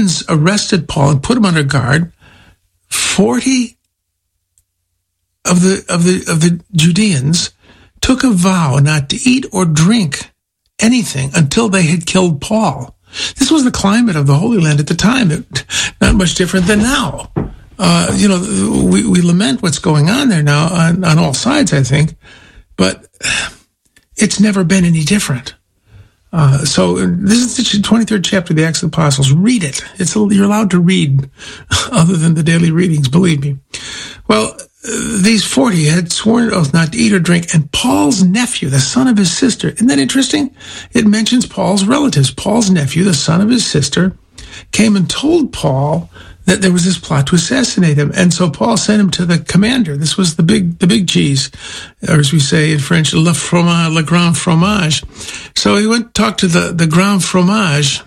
Romans arrested Paul and put him under guard, 40 of the Judeans took a vow not to eat or drink anything until they had killed Paul. This was the climate of the Holy Land at the time. Not much different than now. We lament what's going on there now on all sides, I think, but it's never been any different. So this is the 23rd chapter of the Acts of the Apostles. Read it. You're allowed to read other than the daily readings, believe me. Well, these 40 had sworn an oath not to eat or drink, and Paul's nephew, the son of his sister. Isn't that interesting? It mentions Paul's relatives. Paul's nephew, the son of his sister, came and told Paul that there was this plot to assassinate him. And so Paul sent him to the commander. This was the big cheese, or as we say in French, le grand fromage. So he went to talk to the grand fromage,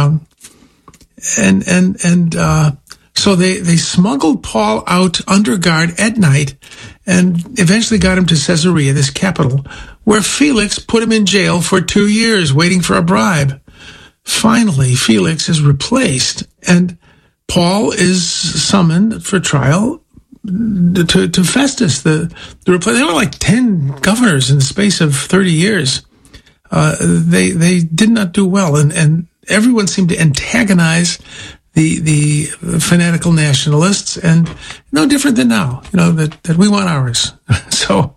so they smuggled Paul out under guard at night and eventually got him to Caesarea, this capital, where Felix put him in jail for 2 years waiting for a bribe. Finally, Felix is replaced, and Paul is summoned for trial to Festus. There were like 10 governors in the space of 30 years. They did not do well, and everyone seemed to antagonize the fanatical nationalists, and no different than now, that we want ours. So,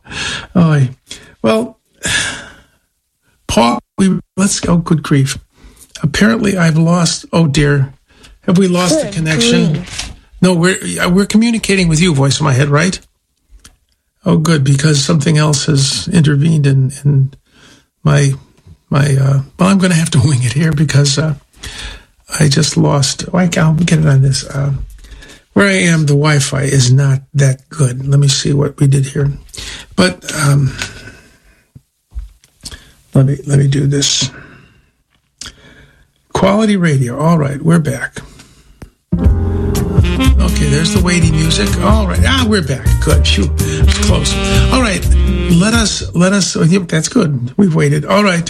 Paul, let's go, good grief. Apparently I've lost, oh dear, have we lost the connection? Grief. No, we're communicating with you, voice in my head, right? Oh, good, because something else has intervened in my well, I'm going to have to wing it here because I just lost. I'll get it on this. Where I am, the Wi-Fi is not that good. Let me see what we did here. But let me do this. Quality radio. All right, we're back. Okay, there's the weighty music. All right, we're back. Good. Phew, it's close. All right, let us. Oh, yep, that's good. We've waited. All right.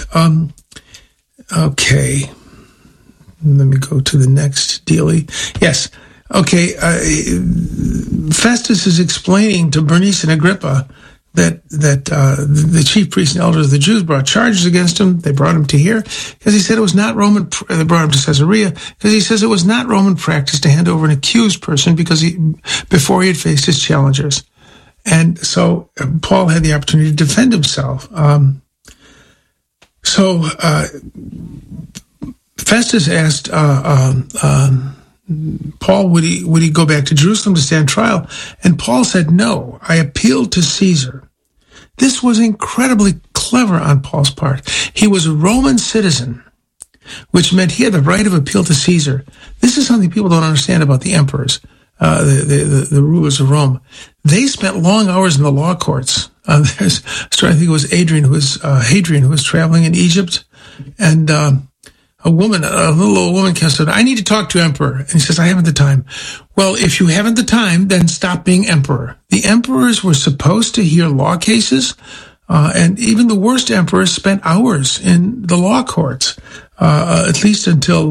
Okay. Let me go to the next dealie. Yes. Okay. Festus is explaining to Bernice and Agrippa that the chief priests and elders of the Jews brought charges against him. They brought him to here because he said it was not Roman. They brought him to Caesarea because he says it was not Roman practice to hand over an accused person before he had faced his challengers. And so Paul had the opportunity to defend himself. So Festus asked Paul, would he go back to Jerusalem to stand trial? And Paul said, no, I appealed to Caesar. This was incredibly clever on Paul's part. He was a Roman citizen, which meant he had the right of appeal to Caesar. This is something people don't understand about the emperors, the rulers of Rome. They spent long hours in the law courts. I think it was Hadrian who was traveling in Egypt, and a little old woman came and said, I need to talk to emperor. And he says, I haven't the time. Well, if you haven't the time, then stop being emperor. The emperors were supposed to hear law cases, and even the worst emperors spent hours in the law courts, at least until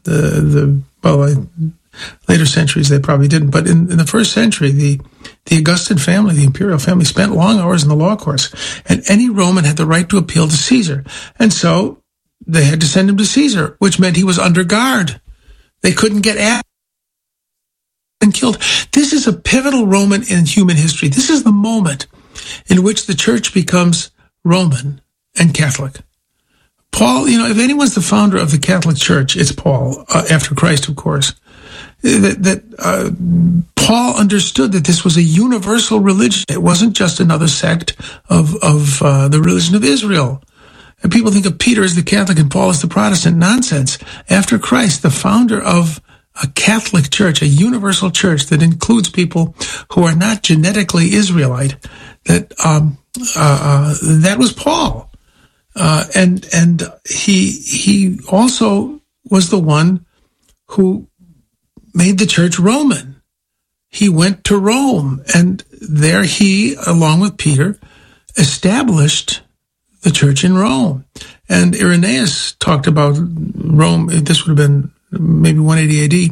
later centuries they probably didn't. But in the first century, the Augustan family, the imperial family, spent long hours in the law courts, and any Roman had the right to appeal to Caesar. And so they had to send him to Caesar, which meant he was under guard. They couldn't get at and killed. This is a pivotal moment in human history. This is the moment in which the church becomes Roman and Catholic. Paul, if anyone's the founder of the Catholic Church, it's Paul, after Christ, of course. Paul understood that this was a universal religion. It wasn't just another sect of the religion of Israel. And people think of Peter as the Catholic and Paul as the Protestant. Nonsense. After Christ, the founder of a Catholic church, a universal church that includes people who are not genetically Israelite, that was Paul. And he also was the one who made the church Roman. He went to Rome, and there he, along with Peter, established the church in Rome. And Irenaeus talked about Rome. This would have been maybe 180 AD.